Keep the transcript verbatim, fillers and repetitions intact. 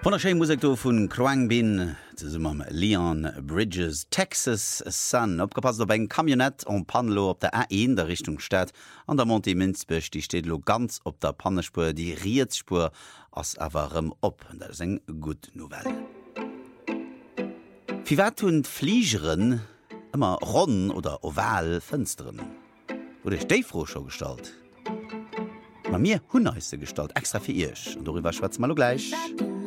Wunderschöne Musik do vun Krang Bin zusammen Leon Bridges, Texas Sun. Abgepasst op eng Kamionett om Panlo op der A eins der Richtung Stadt an der Monte Minzbech, die steht lo ganz op der Pannespur, die Rietspur ass awerem op. Dat is eng gut Novelle. Wie wat hun Fliegeren immer Ronnen oder oval Fensteren? Oder Steifro schon gestalt? Ma mir hunneiste Gestalt extra fir Ich. Und darüber schwätzen wir lo gleich.